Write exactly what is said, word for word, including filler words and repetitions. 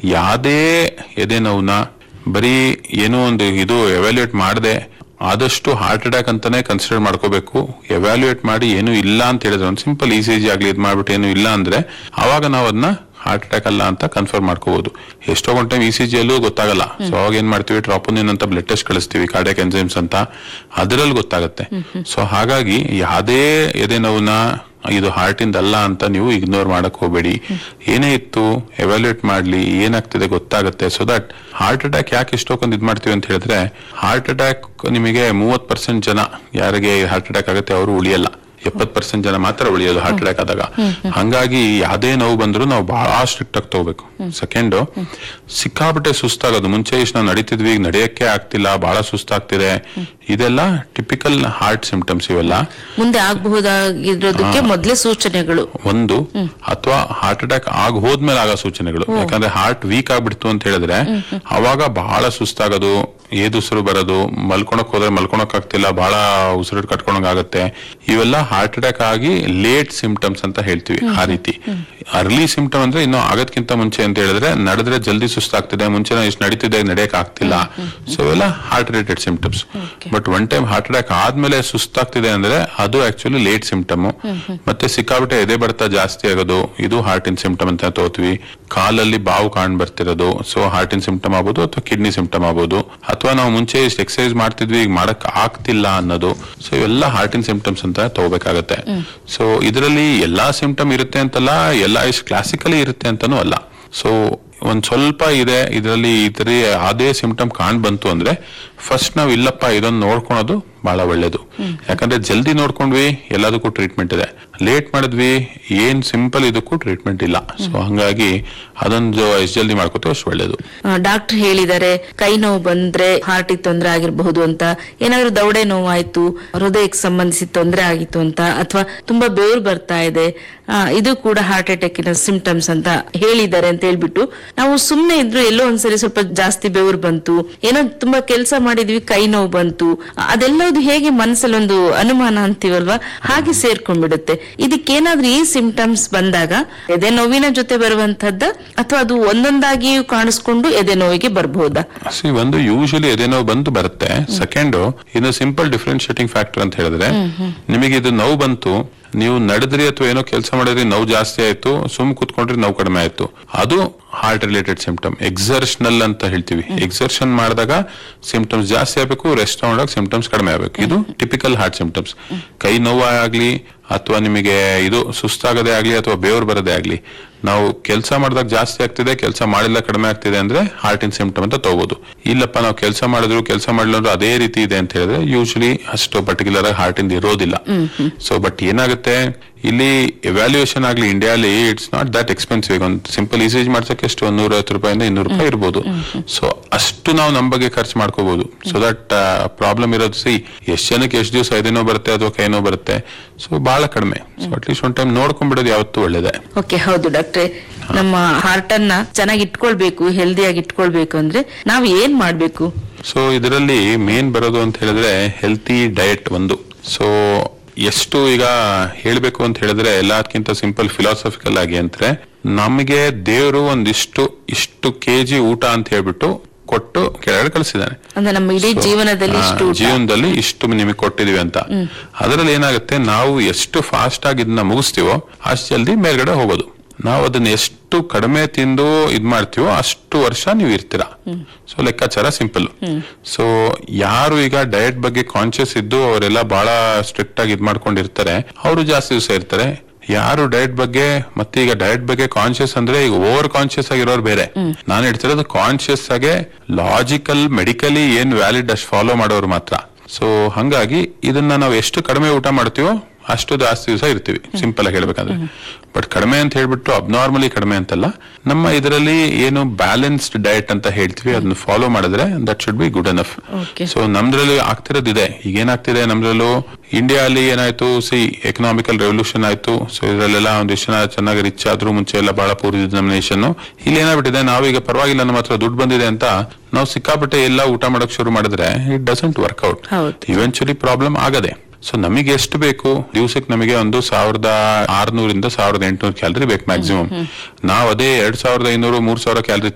ಯಾವ್ದೇ ಎದೆ ನೋವನ್ನ ಬರೀ ಏನೋ ಒಂದು ಇದು ಎವ್ಯಾಲ್ಯೂಯೇಟ್ ಮಾಡದೆ ಆದಷ್ಟು ಹಾರ್ಟ್ ಅಟ್ಯಾಕ್ ಅಂತಾನೆ ಕನ್ಸಿಡರ್ ಮಾಡ್ಕೋಬೇಕು. ಎವ್ಯಾಲ್ಯೂಯೇಟ್ ಮಾಡಿ ಏನು ಇಲ್ಲ ಅಂತ ಹೇಳಿದ್ರೆ ಒಂದು ಸಿಂಪಲ್ ಇ ಸಿ ಜಿ ಆಗ್ಲಿ ಇದು ಮಾಡ್ಬಿಟ್ಟು ಏನು ಇಲ್ಲ ಅಂದ್ರೆ ಅವಾಗ ನಾವು ಅದನ್ನ ಹಾರ್ಟ್ ಅಟ್ಯಾಕ್ ಅಲ್ಲ ಅಂತ ಕನ್ಫರ್ಮ್ ಮಾಡ್ಕೋಬಹುದು. ಎಷ್ಟೋ ಒಂದ್ ಟೈಮ್ ಇ ಸಿ ಜಿ ಅಲ್ಲೂ ಗೊತ್ತಾಗಲ್ಲ. ಸೊ ಅವಾಗ ಏನ್ ಮಾಡ್ತೀವಿ, ಟ್ರಾಪೋನಿನ್ ಅಂತ ಬ್ಲಡ್ ಟೆಸ್ಟ್ ಕಳಿಸ್ತೀವಿ, ಕಾರ್ಡಿಯಾಕ್ ಎಂಜೈಮ್ಸ್ ಅಂತ, ಅದರಲ್ಲಿ ಗೊತ್ತಾಗುತ್ತೆ. ಸೊ ಹಾಗಾಗಿ ಯಾವ್ದೇ ಎದೆ ನೋವನ್ನ ಇದು ಹಾರ್ಟ್ ಇಂದ ಅಲ್ಲ ಅಂತ ನೀವು ಇಗ್ನೋರ್ ಮಾಡಕ್ ಹೋಗ್ಬೇಡಿ. ಏನೇ ಇತ್ತು ಎವ್ಯಾಲ್ಯೂಯೇಟ್ ಮಾಡ್ಲಿ, ಏನಾಗ್ತಿದೆ ಗೊತ್ತಾಗುತ್ತೆ. ಸೊ ದಟ್ ಹಾರ್ಟ್ ಅಟ್ಯಾಕ್ ಯಾಕೆ ಇಷ್ಟೊಂದು ಇದ್ ಮಾಡ್ತೀವಿ ಅಂತ ಹೇಳಿದ್ರೆ, ಹಾರ್ಟ್ ಅಟ್ಯಾಕ್ ನಿಮಗೆ ಮೂವತ್ ಪರ್ಸೆಂಟ್ ಜನ ಯಾರಿಗೆ ಹಾರ್ಟ್ ಅಟ್ಯಾಕ್ ಆಗುತ್ತೆ ಅವರು ಉಳಿಯಲ್ಲ, ಎಪ್ಪತ್ ಪರ್ಸೆಂಟ್ ಜನ ಮಾತ್ರ ಉಳಿಯೋದು ಹಾರ್ಟ್ ಅಟ್ಯಾಕ್ ಆದಾಗ. ಹಂಗಾಗಿ ಯಾವ್ದೇ ನೋವು ಬಂದ್ರು ನಾವು ಬಹಳ ಸ್ಟ್ರಿಕ್ಟ್ ಆಗಿ ತಗೋಬೇಕು. ಸೆಕೆಂಡ್, ಸಿಕ್ಕಾಪಟ್ಟೆ ಸುಸ್ತಾಗೋದು. ಮುಂಚೆ ಇಷ್ಟು ನಾವು ನಡೀತಿದ್ವಿ, ಈಗ ನಡೆಯಕ್ಕೆ ಆಗ್ತಿಲ್ಲ, ಬಹಳ ಸುಸ್ತಾಗ್ತಿದೆ, ಇದೆಲ್ಲ ಟಿಪಿಕಲ್ ಹಾರ್ಟ್ ಸಿಂಪ್ಟಮ್ಸ್. ಇವೆಲ್ಲ ಮುಂದೆ ಆಗಬಹುದಾಗಿರೋದಕ್ಕೆ ಮೊದಲೇ ಸೂಚನೆಗಳು. ಒಂದು ಅಥವಾ ಹಾರ್ಟ್ ಅಟ್ಯಾಕ್ ಆಗ ಹೋದ್ಮೇಲೆ ಆಗೋ ಸೂಚನೆಗಳು. ಯಾಕಂದ್ರೆ ಹಾರ್ಟ್ ವೀಕ್ ಆಗ್ಬಿಡ್ತು ಅಂತ ಹೇಳಿದ್ರೆ ಅವಾಗ ಬಹಳ ಸುಸ್ತಾಗೋದು, ಏದುಸಿರು ಬರೋದು, ಮಲ್ಕೊಳಕ್ ಹೋದ್ರೆ ಮಲ್ಕೊಳಕ್ ಆಗ್ತಿಲ್ಲ, ಬಹಳ ಉಸಿರು ಕಟ್ಕೊಂಡಂಗ್ ಆಗುತ್ತೆ. ಇವೆಲ್ಲ ಹಾರ್ಟ್ ಅಟ್ಯಾಕ್ ಆಗಿ ಲೇಟ್ ಸಿಂಪ್ಟಮ್ಸ್ ಅಂತ ಹೇಳ್ತೀವಿ. ಆ ರೀತಿ ಅರ್ಲಿ ಸಿಂಪ್ಟಮ್ ಅಂದ್ರೆ ಇನ್ನು ಆಗದ್ಕಿಂತ ಮುಂಚೆ ಅಂತ ಹೇಳಿದ್ರೆ, ನಡೆದ್ರೆ ಜಲ್ದಿ ಸುಸ್ತಾಗ್ತಿದೆ, ಮುಂಚೆ ಇಷ್ಟು ನಡೀತಿದೆ ನಡೆಯಕ್ ಆಗ್ತಿಲ್ಲ. ಸೊ ಇವೆಲ್ಲ heart related symptoms. But one time heart attack ಆದ್ಮೇಲೆ ಸುಸ್ತಾಗ್ತಿದೆ ಅಂದ್ರೆ ಅದು ಆಕ್ಚುಲಿ ಲೇಟ್ ಸಿಂಪ್ಟಮ್. ಮತ್ತೆ ಸಿಕ್ಕಾಬಿಟ್ಟೆ ಎದೆ ಬಡ್ತ ಜಾಸ್ತಿ ಆಗೋದು, ಇದು ಹಾರ್ಟ್ ಇನ್ ಸಿಂಪ್ಟಮ್ ಅಂತ ತಗೋತೀವಿ. ಕಾಲಲ್ಲಿ ಬಾವು ಕಾಣ್ ಬರ್ತಿರೋದು, ಸೊ ಹಾರ್ಟ್ ಇನ್ ಸಿಂಪ್ಟಮ್ ಆಗ್ಬೋದು ಅಥವಾ ಕಿಡ್ನಿ ಸಿಂಪ್ಟಮ್ ಆಗ್ಬೋದು. ಅಥವಾ ನಾವು ಮುಂಚೆ ಇಷ್ಟು ಎಕ್ಸರ್ಸೈಸ್ ಮಾಡ್ತಿದ್ವಿ, ಈಗ ಮಾಡಕ್ ಆಗ್ತಿಲ್ಲ ಅನ್ನೋದು. ಸೊ ಇವೆಲ್ಲ ಹಾರ್ಟ್ ಇನ್ ಸಿಂಪ್ಟಮ್ಸ್ ಅಂತ ತಗೋಬೇಕಾಗತ್ತೆ. ಸೊ ಇದರಲ್ಲಿ ಎಲ್ಲಾ ಸಿಂಪ್ಟಮ್ ಇರುತ್ತೆ ಅಂತಲ್ಲ, ಎಲ್ಲಾ ಇಷ್ಟು ಕ್ಲಾಸಿಕಲಿ ಇರುತ್ತೆ ಅಂತಾನೂ ಅಲ್ಲ. ಸೊ ಒಂದ್ ಸ್ವಲ್ಪ ಇದೆ ಇದರಲ್ಲಿ, ಇತರ ಅದೇ ಸಿಂಪ್ಟಮ್ ಕಾಣ್ ಬಂತು ಅಂದ್ರೆ ಫಸ್ಟ್ ನಾವ್ ಇಲ್ಲಪ್ಪ ಇದೊಂದು ನೋಡ್ಕೊಳೋದು ಬಹಳ ಒಳ್ಳೇದು. ಯಾಕಂದ್ರೆ ಜಲ್ದಿ ನೋಡ್ಕೊಂಡ್ವಿ ಎಲ್ಲದಕ್ಕೂ ಟ್ರೀಟ್ಮೆಂಟ್ ಇದೆ, ಲೇಟ್ ಮಾಡಿದ್ವಿ ಏನ್ ಸಿಂಪಲ್ ಇದಕ್ಕೂ ಟ್ರೀಟ್ಮೆಂಟ್ ಇಲ್ಲ. ಸೊ ಹಂಗಾಗಿ ಅದೊಂದು ಎಷ್ಟು ಜಲ್ದಿ ಮಾಡ್ಕೋತೀವಿ ಅಷ್ಟು ಒಳ್ಳೇದು. ಡಾಕ್ಟರ್ ಹೇಳಿದ್ದಾರೆ ಕೈ ನೋವು ಬಂದ್ರೆ ಹಾರ್ಟ್ ತೊಂದರೆ ಆಗಿರಬಹುದು ಅಂತ, ಏನಾದ್ರು ದೌಡೆ ನೋವು ಆಯ್ತು, ಹೃದಯಕ್ಕೆ ಸಂಬಂಧಿಸಿದ ತೊಂದರೆ ಆಗಿತ್ತು ಅಂತ, ಅಥವಾ ತುಂಬಾ ಬೆವರು ಬರ್ತಾ ಇದೆ, ಇದು ಕೂಡ ಹಾರ್ಟ್ ಅಟ್ಯಾಕಿನ ಸಿಂಪ್ಟಮ್ಸ್ ಅಂತ ಹೇಳಿದ್ದಾರೆ ಅಂತ ಹೇಳ್ಬಿಟ್ಟು ನಾವು ಸುಮ್ನೆ ಇದ್ರು ಎಲ್ಲೋ ಒಂದ್ಸರಿ ಸ್ವಲ್ಪ ಜಾಸ್ತಿ ಬೆವರು ಬಂತು, ಏನೋ ತುಂಬಾ ಕೆಲಸ ಮಾಡಿದ್ವಿ ಕೈ ನೋವು ಬಂತು, ಅದೆಲ್ಲದು ಹೇಗೆ ಮನಸ್ಸಲ್ಲಿ ಒಂದು ಅನುಮಾನ ಅಂತೀವಲ್ವಾ, ಹಾಗೆ ಸೇರ್ಕೊಂಡ್ಬಿಡುತ್ತೆ. ಇದಕ್ಕೇನಾದ್ರೂ ಈ ಸಿಂಪ್ಟಮ್ಸ್ ಬಂದಾಗ ಎದೆ ನೋವಿನ ಜೊತೆ ಬರುವಂತಹದ್ದ ಅಥವಾ ಅದು ಒಂದೊಂದಾಗಿ ಕಾಣಿಸ್ಕೊಂಡು ಎದೆ ನೋವಿಗೆ ಬರಬಹುದಾ? ಒಂದು ಯೂಶಲಿ ಎದೆ ನೋವು ಬಂದು ಬರುತ್ತೆ. ಸೆಕೆಂಡ್, ಇದು ಸಿಂಪಲ್ ಡಿಫ್ರೆನ್ಶಿಯೇಟಿಂಗ್ ಫ್ಯಾಕ್ಟರ್ ಅಂತ ಹೇಳಿದ್ರೆ, ನಿಮಗೆ ಇದು ನೋವು ಬಂತು, ನೀವು ನಡೆದ್ರಿ ಅಥವಾ ಏನೋ ಕೆಲಸ ಮಾಡಿದ್ರಿ ನೋವು ಜಾಸ್ತಿ ಆಯ್ತು, ಸುಮ್ ಕೂತ್ಕೊಂಡ್ರಿ ನೋವು ಕಡಿಮೆ ಆಯ್ತು, ಅದು ಹಾರ್ಟ್ ರಿಲೇಟೆಡ್ ಸಿಂಪ್ಟಮ್. ಎಕ್ಸರ್ಷನಲ್ ಅಂತ ಹೇಳ್ತೀವಿ. ಎಕ್ಸರ್ಷನ್ ಮಾಡಿದಾಗ ಸಿಂಪ್ಟಮ್ಸ್ ಜಾಸ್ತಿ ಆಗ್ಬೇಕು, ರೆಸ್ಟ್ ತಗೊಂಡಾಗ ಸಿಂಪ್ಟಮ್ಸ್ ಕಡಿಮೆ ಆಗ್ಬೇಕು. ಇದು ಟಿಪಿಕಲ್ ಹಾರ್ಟ್ ಸಿಂಪ್ಟಮ್ಸ್. ಕೈ ನೋವು ಆಗ್ಲಿ ಅಥವಾ ನಿಮಗೆ ಇದು ಸುಸ್ತಾಗದೆ ಆಗ್ಲಿ ಅಥವಾ ಬೇವ್ರು ಬರದೇ ಆಗ್ಲಿ, ನಾವು ಕೆಲಸ ಮಾಡಿದಾಗ ಜಾಸ್ತಿ ಆಗ್ತಿದೆ, ಕೆಲಸ ಮಾಡಿಲ್ಲ ಕಡಿಮೆ ಆಗ್ತಿದೆ ಅಂದ್ರೆ ಹಾರ್ಟ್ ಇನ್ ಸಿಂಪ್ಟಮ್ ಅಂತ ತಗೋಬಹುದು. ಇಲ್ಲಪ್ಪ ನಾವು ಕೆಲಸ ಮಾಡಿದ್ರು ಕೆಲಸ ಮಾಡಿಲ್ಲ ಅದೇ ರೀತಿ ಇದೆ ಅಂತ ಹೇಳಿದ್ರೆ ಯೂಶಲಿ ಅಷ್ಟು ಪರ್ಟಿಕ್ಯುಲರ್ ಆಗಿ ಹಾರ್ಟ್ ಇಂದ ಇರೋದಿಲ್ಲ. ಸೊ ಬಟ್ ಏನಾಗುತ್ತೆ, ಇಲ್ಲಿ ಎವ್ಯಾಲ್ಯೂಯೇಷನ್ ಆಗ್ಲಿ ಇಂಡಿಯಾಲಿ ಇಟ್ಸ್ ನಾಟ್ ದಟ್ ಎಕ್ಸ್ಪೆನ್ಸಿವ್. ಒಂದು ಸಿಂಪಲ್ ಇಸಿಜಿ ಮಾಡ್ಸಕ್ಕೆ ಎಷ್ಟು ಒಂದ್ ನೂರ ಐವತ್ತು ರೂಪಾಯಿಂದ ಇನ್ನೂರು ರೂಪಾಯಿ ಇರ್ಬೋದು. ಸೊ ಅಷ್ಟು ನಾವು ನಮ್ ಬಗ್ಗೆ ಖರ್ಚು ಮಾಡ್ಕೋಬಹುದು. ಸೊ ದಟ್ ಪ್ರಾಬ್ಲಮ್ ಇರೋದು, ಸಿ ಎಷ್ಟು ಜನಕ್ಕೆ ಎಷ್ಟು ದಿವಸ ಐದೇನೋ ಬರುತ್ತೆ ಅಥವಾ ಕೈನೋ ಬರುತ್ತೆ, ಸೊ ಬಹಳ ಕಡಿಮೆ. ಸೊ ಅಟ್ಲೀಸ್ಟ್ ಒಂದ್ ಟೈಮ್ ನೋಡ್ಕೊಂಡ್ಬಿಡೋದು ಯಾವತ್ತೂ ಒಳ್ಳೇದೇ. ಓಕೆ, ಹೌದು ಡಾಕ್ಟ್ರೆ. ನಮ್ಮ ಹಾರ್ಟ್ ಅನ್ನ ಚೆನ್ನಾಗಿ ಇಟ್ಕೊಳ್ಬೇಕು, ಹೆಲ್ದಿಯಾಗಿ ಇಟ್ಕೊಳ್ಬೇಕು ಅಂದ್ರೆ ನಾವ್ ಏನ್ ಮಾಡ್ಬೇಕು? ಸೊ ಇದರಲ್ಲಿ ಮೇನ್ ಬರೋದು ಅಂತ ಹೇಳಿದ್ರೆ ಹೆಲ್ತಿ ಡಯಟ್ ಒಂದು. ಸೊ ಎಷ್ಟು ಈಗ ಹೇಳ್ಬೇಕು ಅಂತ ಹೇಳಿದ್ರೆ ಎಲ್ಲದಕ್ಕಿಂತ ಸಿಂಪಲ್ ಫಿಲಾಸಫಿಕಲ್ ಆಗಿ ಅಂದ್ರೆ, ನಮಗೆ ದೇವರು ಒಂದಿಷ್ಟು ಇಷ್ಟು ಕೆಜಿ ಊಟ ಅಂತ ಹೇಳ್ಬಿಟ್ಟು ಕೊಟ್ಟು ಕೆಳಗಡೆ ಕಳಿಸಿದ್ದಾನೆ. ನಮ್ಮ ಇಡೀ ಜೀವನದಲ್ಲಿ ಜೀವನದಲ್ಲಿ ಇಷ್ಟು ನಿಮಗೆ ಕೊಟ್ಟಿದೀವಿ ಅಂತ. ಅದರಲ್ಲಿ ಏನಾಗುತ್ತೆ, ನಾವು ಎಷ್ಟು ಫಾಸ್ಟ್ ಆಗಿ ಇದನ್ನ ಮುಗಿಸ್ತೀವೋ ಅಷ್ಟು ಜಲ್ದಿ ಮೇಲ್ಗಡೆ ಹೋಗೋದು. ನಾವು ಅದನ್ನ ಎಷ್ಟು ಕಡಿಮೆ ತಿಂದು ಇದ್ ಮಾಡ್ತೀವೋ ಅಷ್ಟು ವರ್ಷ ನೀವು ಇರ್ತೀರಾ. ಸೊ ಲೆಕ್ಕಾಚಾರ ಸಿಂಪಲ್. ಸೊ ಯಾರು ಈಗ ಡಯಟ್ ಬಗ್ಗೆ ಕಾನ್ಶಿಯಸ್ ಇದ್ದು ಅವರೆಲ್ಲ ಬಹಳ ಸ್ಟ್ರಿಕ್ಟ್ ಆಗಿ ಇದ್ ಮಾಡ್ಕೊಂಡಿರ್ತಾರೆ, ಅವರು ಜಾಸ್ತಿ ದಿವಸ ಇರ್ತಾರೆ. ಯಾರು ಡಯಟ್ ಬಗ್ಗೆ ಮತ್ತೆ ಈಗ ಡಯಟ್ ಬಗ್ಗೆ ಕಾನ್ಶಿಯಸ್ ಅಂದ್ರೆ ಈಗ ಓವರ್ ಕಾನ್ಶಿಯಸ್ ಆಗಿರೋರು ಬೇರೆ. ನಾನು ಹೇಳ್ತಿರೋದು ಕಾನ್ಶಿಯಸ್ ಆಗಿ ಲಾಜಿಕಲ್ ಮೆಡಿಕಲಿ ಏನ್ ವ್ಯಾಲಿಡ್ ಅಷ್ಟು ಫಾಲೋ ಮಾಡೋರು ಮಾತ್ರ. ಸೊ ಹಂಗಾಗಿ ಇದನ್ನ ನಾವು ಎಷ್ಟು ಕಡಿಮೆ ಊಟ ಮಾಡ್ತೀವೋ ಅಷ್ಟು ಜಾಸ್ತಿ ದಿವಸ ಇರ್ತೀವಿ, ಸಿಂಪಲ್ ಆಗಿ ಹೇಳ್ಬೇಕಂದ್ರೆ. ಬಟ್ ಕಡಿಮೆ ಅಂತ ಹೇಳ್ಬಿಟ್ಟು ಅಬ್ನಾರ್ಮಲಿ ಕಡಿಮೆ ಅಂತಲ್ಲ, ನಮ್ಮ ಇದರಲ್ಲಿ ಏನು ಬ್ಯಾಲೆನ್ಸ್ಡ್ ಡಯಟ್ ಅಂತ ಹೇಳ್ತೀವಿ ಅದನ್ನ ಫಾಲೋ ಮಾಡಿದ್ರೆ that should be good enough. So ನಮ್ದ್ರಲ್ಲಿ ಆಗ್ತಿರೋದಿದೆ. ಈಗ ಏನಾಗ್ತಿದೆ ನಮ್ದ್ರಲ್ಲೂ, ಇಂಡಿಯಾ ಅಲ್ಲಿ ಏನಾಯ್ತು, ಸಿ ಎಕನಾಮಿಕಲ್ ರೆವಲ್ಯೂಷನ್ ಆಯ್ತು. ಸೊ ಇದ್ರಲ್ಲೆಲ್ಲ ಒಂದಿಷ್ಟು ಜನ ಚೆನ್ನಾಗಿ ರಿಚ್ ಆದ್ರೂ, ಮುಂಚೆ ಎಲ್ಲ ಬಹಳ ಪೂರ್ ಇದ್ದ ನಮ್ಮ ನೇಷನ್. ಇಲ್ಲಿ ಏನಾಗ್ಬಿಟ್ಟಿದೆ, ನಾವೀಗ ಪರವಾಗಿಲ್ಲ ನಮ್ಮ ಹತ್ರ ದುಡ್ಡು ಬಂದಿದೆ ಅಂತ ನಾವು ಸಿಕ್ಕಾಪಟ್ಟೆ ಎಲ್ಲ ಊಟ ಮಾಡಕ್ ಶುರು ಮಾಡಿದ್ರೆ it doesn't workout. Eventually problem ಆಗದೆ. ಸೊ ನಮಗೆ ಎಷ್ಟು ಬೇಕು ದಿವಸಕ್ಕೆ, ನಮಗೆ ಒಂದು ಸಾವಿರದ ಆರ್ನೂರಿಂದ ಸಾವಿರದ ಎಂಟುನೂರು ಕ್ಯಾಲರಿ ಬೇಕು ಮ್ಯಾಕ್ಸಿಮಮ್. ನಾವ್ ಅದೇ ಎರಡ್ ಸಾವಿರದ ಐನೂರು ಮೂರ್ ಸಾವಿರ ಕ್ಯಾಲರಿ